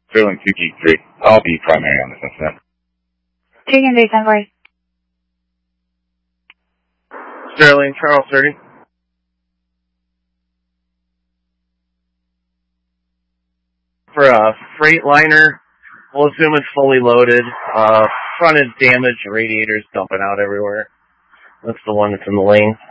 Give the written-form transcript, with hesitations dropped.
Sterling 2G3. I'll be primary on this incident. Chicken 310 Sterling, Charles 30. For a Freightliner, we'll assume it's fully loaded. Front is damaged, radiator's dumping out everywhere. That's the one that's in the lane.